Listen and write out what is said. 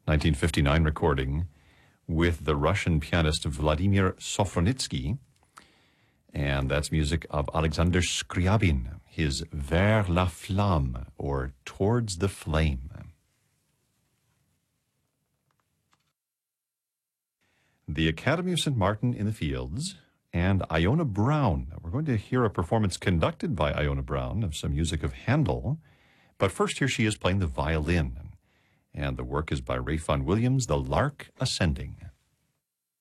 1959 recording with the Russian pianist Vladimir Sofronitsky. And that's music of Alexander Scriabin, his Vers la Flamme, or Towards the Flame. The Academy of St. Martin in the Fields and Iona Brown. We're going to hear a performance conducted by Iona Brown of some music of Handel. But first, here she is playing the violin. And the work is by Ralph Vaughan Williams, The Lark Ascending.